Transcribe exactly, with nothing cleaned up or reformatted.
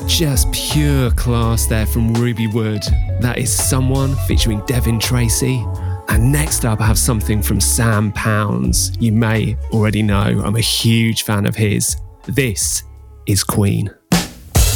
just pure class there from Ruby Wood. That is Someone featuring Devin Tracy. And next up, I have something from Sam Pounds. You may already know I'm a huge fan of his. This is Queen.